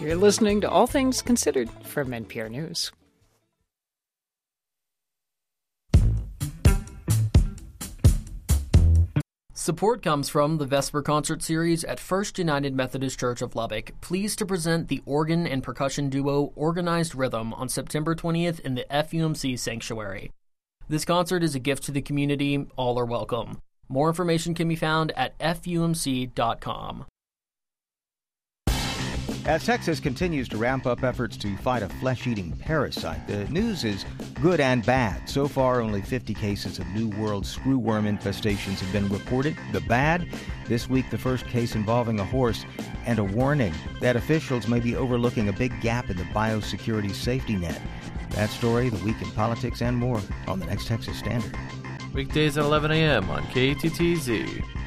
You're listening to All Things Considered from NPR News. Support comes from the Vesper Concert Series at First United Methodist Church of Lubbock, pleased to present the organ and percussion duo Organized Rhythm on September 20th in the FUMC Sanctuary. This concert is a gift to the community. All are welcome. More information can be found at fumc.com. As Texas continues to ramp up efforts to fight a flesh-eating parasite, the news is good and bad. So far, only 50 cases of New World screwworm infestations have been reported. The bad, this week the first case involving a horse, and a warning that officials may be overlooking a big gap in the biosecurity safety net. That story, the week in politics, and more on the next Texas Standard. Weekdays at 11 a.m. on KTTZ.